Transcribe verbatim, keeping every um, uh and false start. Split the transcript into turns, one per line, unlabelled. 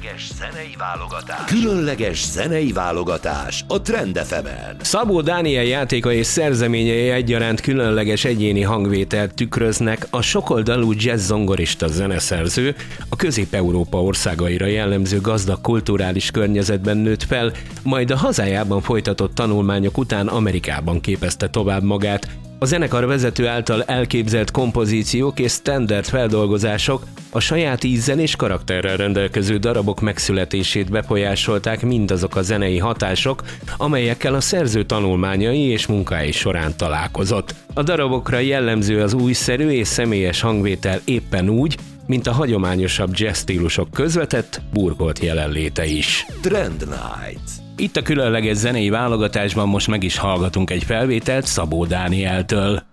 Különleges zenei válogatás. Különleges zenei válogatás a Trend ef emen.
Szabó Dániel játéka és szerzeményei egyaránt különleges egyéni hangvételt tükröznek. A sokoldalú jazz zongorista zeneszerző a Közép-Európa országaira jellemző gazdag kulturális környezetben nőtt fel, majd a hazájában folytatott tanulmányok után Amerikában képezte tovább magát. A zenekar vezető által elképzelt kompozíciók és standard feldolgozások a saját ízzel és karakterrel rendelkező darabok megszületését befolyásolták mindazok a zenei hatások, amelyekkel a szerző tanulmányai és munkái során találkozott. A darabokra jellemző az újszerű és személyes hangvétel éppen úgy, mint a hagyományosabb jazz stílusok közvetett, burkolt jelenléte is.
Trend Night.
Itt a különleges zenei válogatásban most meg is hallgatunk egy felvételt Szabó Dánieltől.